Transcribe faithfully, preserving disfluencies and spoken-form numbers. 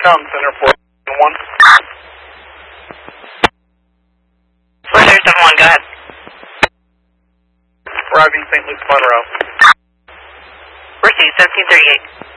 Town Center four one. four zero seven one, go ahead. Arriving Saint Luke's Monroe. Received, seventeen thirty-eight.